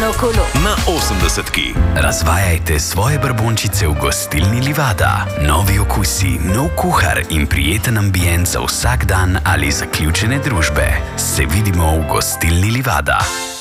na kolo. Na 80-ki. Razvajajte svoje brbončice v gostilni Livada. Novi okusi, nov kuhar in prijeten ambient za vsak dan ali zaključene družbe. Se vidimo v gostilni Livada.